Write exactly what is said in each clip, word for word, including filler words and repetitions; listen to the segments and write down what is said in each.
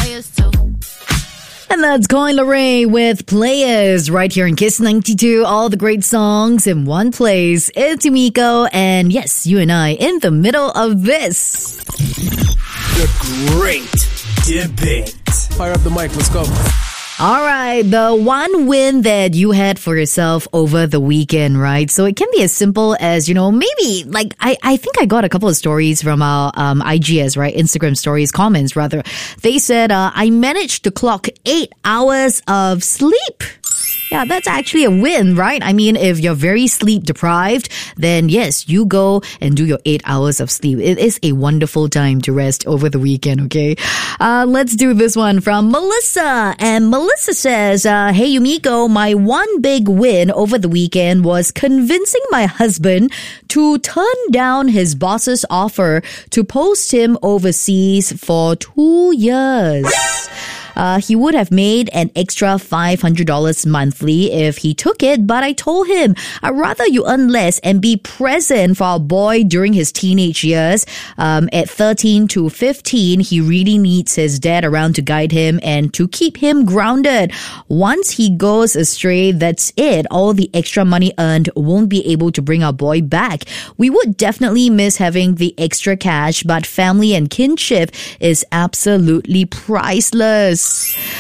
players too. And that's Coy Leray with Players right here in Kiss ninety-two. All the great songs in one place. It's Yumiko, and yes, you and I in the middle of this. The great debate. Fire up the mic, let's go. All right, the one win that you had for yourself over the weekend, right? So it can be as simple as, you know, maybe like I, I think I got a couple of stories from our um, I G S, right? Instagram stories, comments rather. They said, uh, I managed to clock eight hours of sleep. Yeah, that's actually a win, right? I mean, if you're very sleep deprived, then yes, you go and do your eight hours of sleep. It is a wonderful time to rest over the weekend, okay? Uh, let's do this one from Melissa. And Melissa says, uh, hey, Yumiko, my one big win over the weekend was convincing my husband to turn down his boss's offer to post him overseas for two years. Uh, he would have made an extra five hundred dollars monthly if he took it, but I told him, I'd rather you earn less and be present for our boy during his teenage years. Um, at thirteen to fifteen, he really needs his dad around to guide him and to keep him grounded. Once he goes astray, that's it. All the extra money earned won't be able to bring our boy back. We would definitely miss having the extra cash, but family and kinship is absolutely priceless.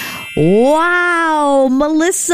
Wow, Melissa,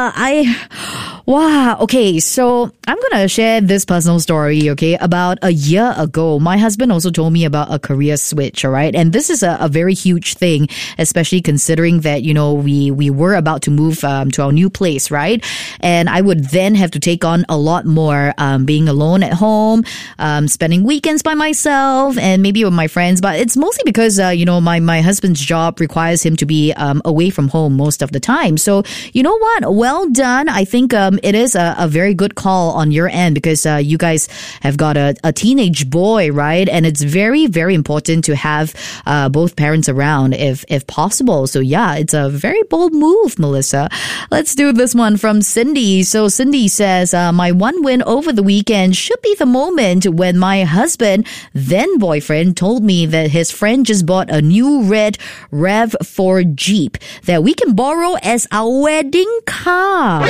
I, wow. Okay, so I'm going to share this personal story, okay? About a year ago, my husband also told me about a career switch, all right? And this is a, a very huge thing, especially considering that, you know, we, we were about to move um, to our new place, right? And I would then have to take on a lot more, um, being alone at home, um, spending weekends by myself and maybe with my friends. But it's mostly because, uh, you know, my, my husband's job requires him to be um, away from home most of the time. So, you know what? Well done. I think um, it is a, a very good call on your end because uh, you guys have got a, a teenage boy, right? And it's very, very important to have uh, both parents around if if possible. So, yeah, it's a very bold move, Melissa. Let's do this one from Cindy. So, Cindy says, uh, my one win over the weekend should be the moment when my husband, then boyfriend, told me that his friend just bought a new red RAV four Jeep that we can borrow as our wedding car.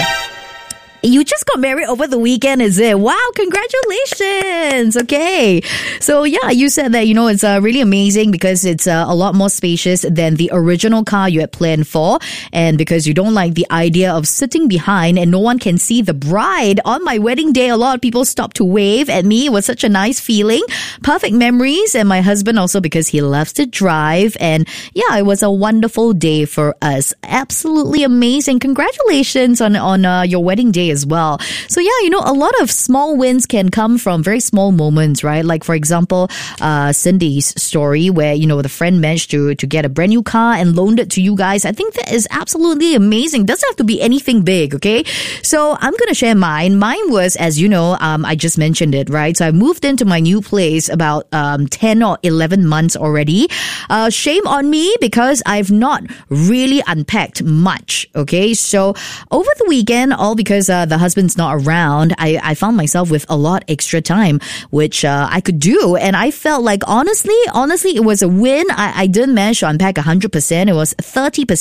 You just got married over the weekend, is it? Wow, congratulations. Okay. So yeah, you said that, you know, it's uh, really amazing because it's uh, a lot more spacious than the original car you had planned for. And because you don't like the idea of sitting behind and no one can see the bride. On my wedding day, a lot of people stopped to wave at me. It was such a nice feeling. Perfect memories. And my husband also because he loves to drive. And yeah, it was a wonderful day for us. Absolutely amazing. Congratulations on, on uh, your wedding day as well. So yeah, you know, a lot of small wins can come from very small moments, right? Like for example, uh, Cindy's story where, you know, the friend managed to, to get a brand new car and loaned it to you guys. I think that is absolutely amazing. Doesn't have to be anything big, okay? So I'm going to share mine. Mine was, as you know, um, I just mentioned it, right? So I moved into my new place about um, ten or eleven months already. Uh, shame on me because I've not really unpacked much, okay? So over the weekend, all because uh, the husband's not around, I, I found myself with a lot extra time, which uh, I could do. And I felt like, honestly, honestly, it was a win. I, I didn't manage to unpack one hundred percent. It was thirty percent